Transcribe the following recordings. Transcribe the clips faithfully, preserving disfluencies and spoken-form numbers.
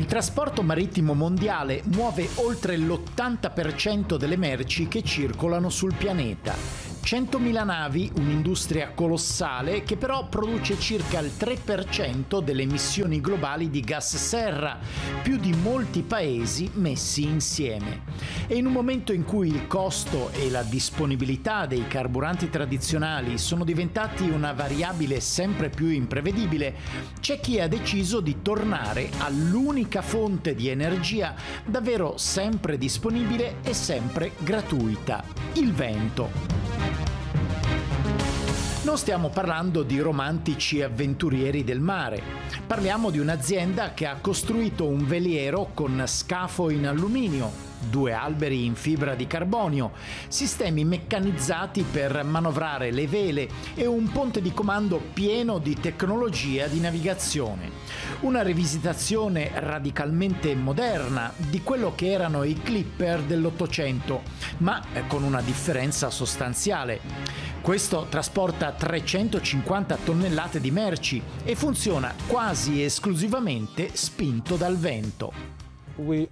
trasporto marittimo mondiale muove oltre l'ottanta per cento delle merci che circolano sul pianeta. centomila navi, un'industria colossale che però produce circa il tre per cento delle emissioni globali di gas serra, più di molti paesi messi insieme. E in un momento in cui il costo e la disponibilità dei carburanti tradizionali sono diventati una variabile sempre più imprevedibile, c'è chi ha deciso di tornare all'unica fonte di energia davvero sempre disponibile e sempre gratuita: il vento. Non stiamo parlando di romantici avventurieri del mare, parliamo di un'azienda che ha costruito un veliero con scafo in alluminio, due alberi in fibra di carbonio, sistemi meccanizzati per manovrare le vele e un ponte di comando pieno di tecnologia di navigazione. Una rivisitazione radicalmente moderna di quello che erano i clipper dell'Ottocento, ma con una differenza sostanziale. Questo trasporta trecentocinquanta tonnellate di merci e funziona quasi esclusivamente spinto dal vento. We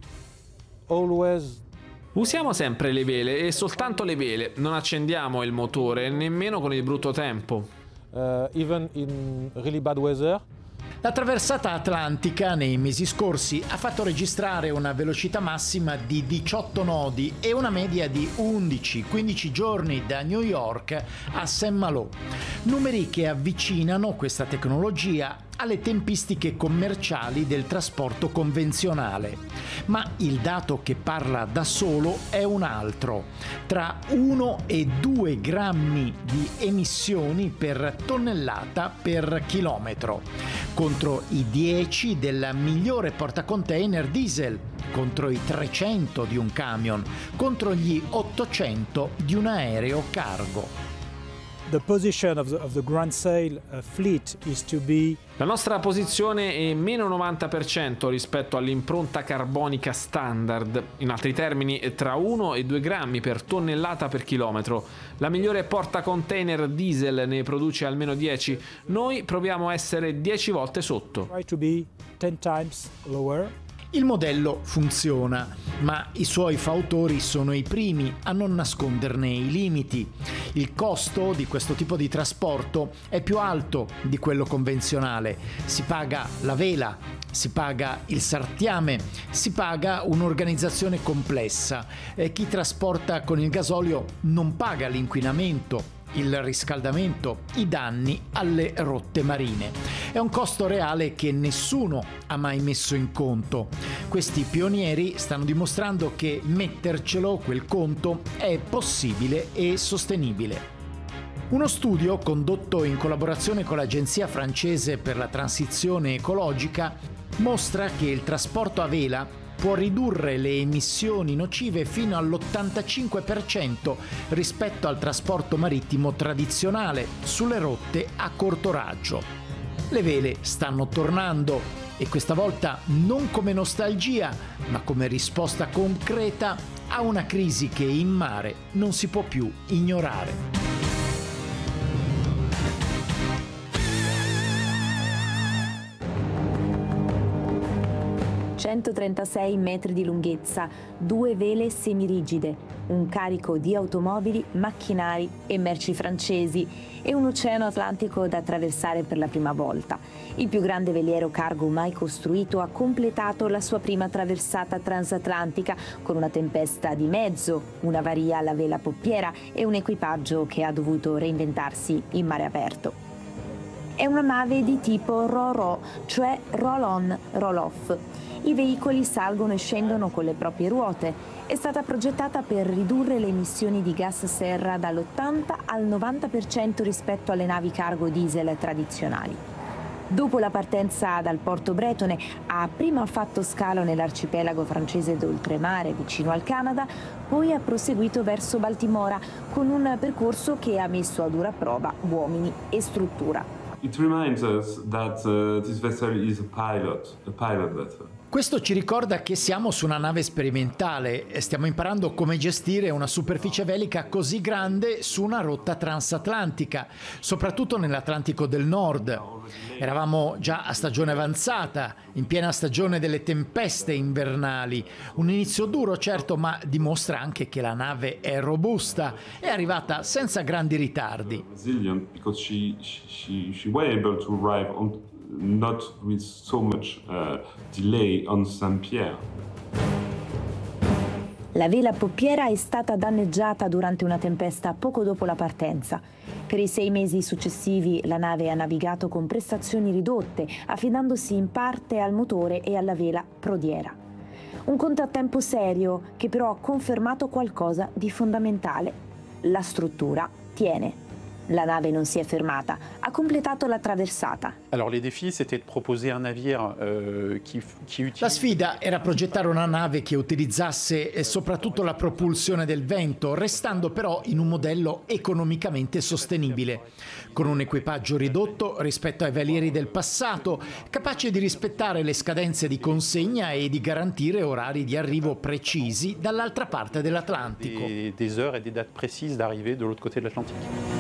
always Usiamo sempre le vele e soltanto le vele, non accendiamo il motore nemmeno con il brutto tempo. uh, even in really bad weather. La traversata atlantica nei mesi scorsi ha fatto registrare una velocità massima di diciotto nodi e una media di undici quindici giorni da New York a Saint Malo. Numeri che avvicinano questa tecnologia alle tempistiche commerciali del trasporto convenzionale. Ma il dato che parla da solo è un altro: tra uno e due grammi di emissioni per tonnellata per chilometro, contro i dieci del migliore portacontainer diesel, contro i trecento di un camion, contro gli ottocento di un aereo cargo. The position of the, of the Grand Sail uh, fleet is to be La nostra posizione è meno novanta per cento rispetto all'impronta carbonica standard, in altri termini tra uno e due grammi per tonnellata per chilometro. La migliore portacontainer diesel ne produce almeno dieci, noi proviamo a essere dieci volte sotto. try to be ten times lower. Il modello funziona, ma i suoi fautori sono i primi a non nasconderne i limiti. Il costo di questo tipo di trasporto è più alto di quello convenzionale. Si paga la vela, si paga il sartiame, si paga un'organizzazione complessa. E chi trasporta con il gasolio non paga l'inquinamento, il riscaldamento, i danni alle rotte marine. È un costo reale che nessuno ha mai messo in conto. Questi pionieri stanno dimostrando che mettercelo quel conto è possibile e sostenibile. Uno studio condotto in collaborazione con l'Agenzia francese per la transizione ecologica mostra che il trasporto a vela può ridurre le emissioni nocive fino all'ottantacinque per cento rispetto al trasporto marittimo tradizionale sulle rotte a corto raggio. Le vele stanno tornando e questa volta non come nostalgia, ma come risposta concreta a una crisi che in mare non si può più ignorare. centotrentasei metri di lunghezza, due vele semirigide, un carico di automobili, macchinari e merci francesi e un oceano Atlantico da attraversare per la prima volta. Il più grande veliero cargo mai costruito ha completato la sua prima traversata transatlantica con una tempesta di mezzo, un'avaria alla vela poppiera e un equipaggio che ha dovuto reinventarsi in mare aperto. È una nave di tipo ro-ro, cioè roll-on, roll-off. I veicoli salgono e scendono con le proprie ruote. È stata progettata per ridurre le emissioni di gas serra dall'ottanta al novanta per cento rispetto alle navi cargo diesel tradizionali. Dopo la partenza dal porto bretone, ha prima fatto scalo nell'arcipelago francese d'oltremare vicino al Canada, poi ha proseguito verso Baltimora con un percorso che ha messo a dura prova uomini e struttura. It reminds us that uh, this vessel is a pilot, a pilot vessel. Questo ci ricorda che siamo su una nave sperimentale e stiamo imparando come gestire una superficie velica così grande su una rotta transatlantica, soprattutto nell'Atlantico del Nord. Eravamo già a stagione avanzata, in piena stagione delle tempeste invernali. Un inizio duro, certo, ma dimostra anche che la nave è robusta, è arrivata senza grandi ritardi. Resilient because she she she was able to arrive on not with so much uh, delay on Saint-Pierre. La vela poppiera è stata danneggiata durante una tempesta poco dopo la partenza. Per i sei mesi successivi la nave ha navigato con prestazioni ridotte, affidandosi in parte al motore e alla vela prodiera. Un contrattempo serio che però ha confermato qualcosa di fondamentale. La struttura tiene. La nave non si è fermata, ha completato la traversata. Alors les défis c'était de proposer un navire euh, qui, qui utilise... La sfida era progettare una nave che utilizzasse soprattutto la propulsione del vento, restando però in un modello economicamente sostenibile, con un equipaggio ridotto rispetto ai velieri del passato, capace di rispettare le scadenze di consegna e di garantire orari di arrivo precisi dall'altra parte dell'Atlantico. Des, des heures et des dates précises d'arrivée de l'autre côté de l'Atlantique.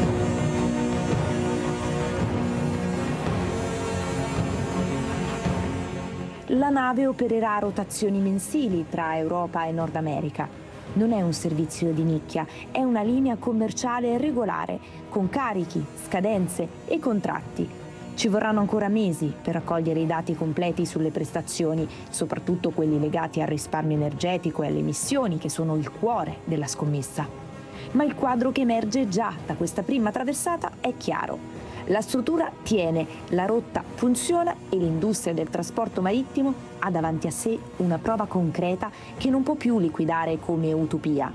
La nave opererà a rotazioni mensili tra Europa e Nord America. Non è un servizio di nicchia, è una linea commerciale regolare, con carichi, scadenze e contratti. Ci vorranno ancora mesi per raccogliere i dati completi sulle prestazioni, soprattutto quelli legati al risparmio energetico e alle emissioni, che sono il cuore della scommessa. Ma il quadro che emerge già da questa prima traversata è chiaro. La struttura tiene, la rotta funziona e l'industria del trasporto marittimo ha davanti a sé una prova concreta che non può più liquidare come utopia.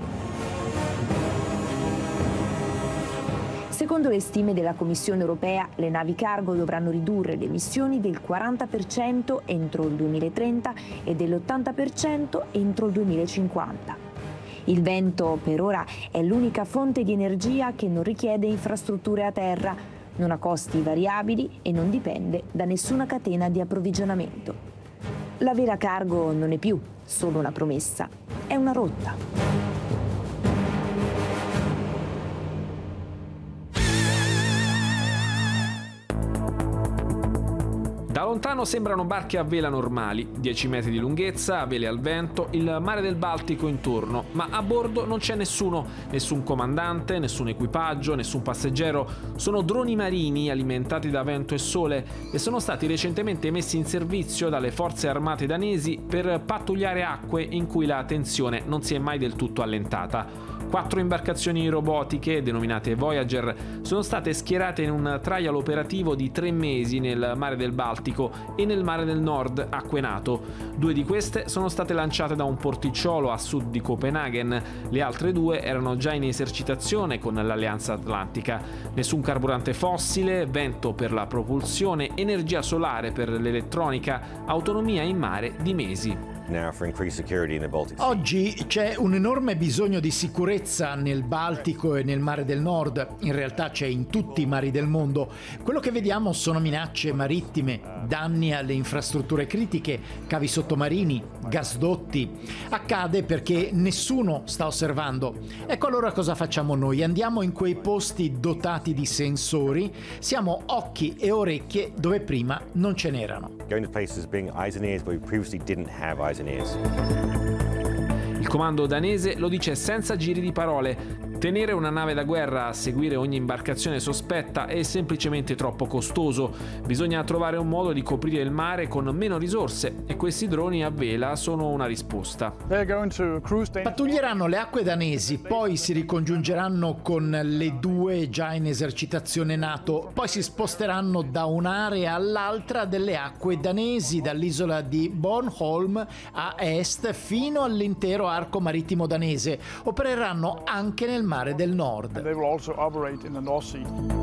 Secondo le stime della Commissione europea, le navi cargo dovranno ridurre le emissioni del quaranta per cento entro il duemilatrenta e dell'ottanta per cento entro il duemilacinquanta. Il vento, per ora, è l'unica fonte di energia che non richiede infrastrutture a terra, non ha costi variabili e non dipende da nessuna catena di approvvigionamento. La vera cargo non è più solo una promessa, è una rotta. Da lontano sembrano barche a vela normali, dieci metri di lunghezza, vele al vento, il mare del Baltico intorno, ma a bordo non c'è nessuno, nessun comandante, nessun equipaggio, nessun passeggero. Sono droni marini alimentati da vento e sole e sono stati recentemente messi in servizio dalle forze armate danesi per pattugliare acque in cui la tensione non si è mai del tutto allentata. Quattro imbarcazioni robotiche, denominate Voyager, sono state schierate in un trial operativo di tre mesi nel mare del Baltico e nel mare del Nord, acque NATO. Due di queste sono state lanciate da un porticciolo a sud di Copenaghen, le altre due erano già in esercitazione con l'Alleanza Atlantica. Nessun carburante fossile, vento per la propulsione, energia solare per l'elettronica, autonomia in mare di mesi. Oggi c'è un enorme bisogno di sicurezza nel Baltico e nel Mare del Nord, in realtà c'è in tutti i mari del mondo. Quello che vediamo sono minacce marittime, danni alle infrastrutture critiche, cavi sottomarini, gasdotti. Accade perché nessuno sta osservando. Ecco allora cosa facciamo noi? Andiamo in quei posti dotati di sensori, siamo occhi e orecchie dove prima non ce n'erano. Going to places being eyes and ears where we previously didn't have eyes and ears. Il comando danese lo dice senza giri di parole. Tenere una nave da guerra a seguire ogni imbarcazione sospetta è semplicemente troppo costoso. Bisogna trovare un modo di coprire il mare con meno risorse e questi droni a vela sono una risposta. Pattuglieranno le acque danesi, poi si ricongiungeranno con le due già in esercitazione NATO, poi si sposteranno da un'area all'altra delle acque danesi, dall'isola di Bornholm a est fino all'intero arco marittimo danese. Opereranno anche nel mare del Nord. And they will also operate in the North Sea.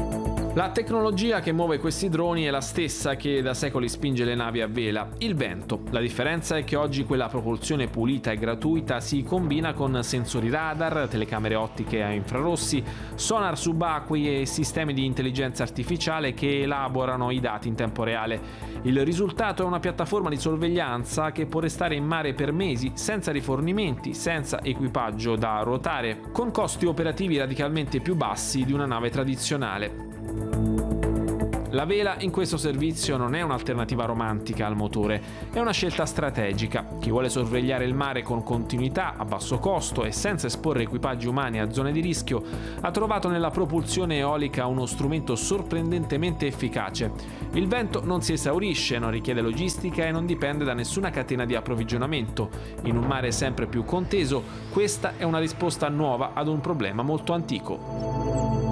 La tecnologia che muove questi droni è la stessa che da secoli spinge le navi a vela, il vento. La differenza è che oggi quella propulsione pulita e gratuita si combina con sensori radar, telecamere ottiche a infrarossi, sonar subacquei e sistemi di intelligenza artificiale che elaborano i dati in tempo reale. Il risultato è una piattaforma di sorveglianza che può restare in mare per mesi senza rifornimenti, senza equipaggio da ruotare, con costi operativi radicalmente più bassi di una nave tradizionale. La vela in questo servizio non è un'alternativa romantica al motore, è una scelta strategica. Chi vuole sorvegliare il mare con continuità, a basso costo e senza esporre equipaggi umani a zone di rischio, ha trovato nella propulsione eolica uno strumento sorprendentemente efficace. Il vento non si esaurisce, non richiede logistica e non dipende da nessuna catena di approvvigionamento. In un mare sempre più conteso, questa è una risposta nuova ad un problema molto antico.